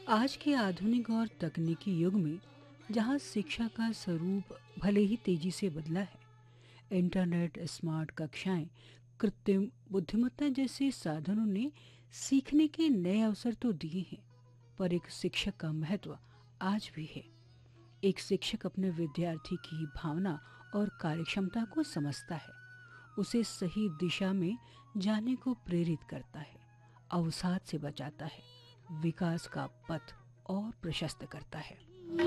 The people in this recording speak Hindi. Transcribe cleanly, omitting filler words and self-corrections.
आज के आधुनिक और तकनीकी युग में जहां शिक्षा का स्वरूप भले ही तेजी से बदला है, इंटरनेट, स्मार्ट कक्षाएं, कृत्रिम बुद्धिमत्ता जैसे साधनों ने सीखने के नए अवसर तो दिए हैं, पर एक शिक्षक का महत्व आज भी है। एक शिक्षक अपने विद्यार्थी की भावना और कार्यक्षमता को समझता है, उसे सही दिशा में जाने को प्रेरित करता है, अवसाद से बचाता है, विकास का पथ और प्रशस्त करता है।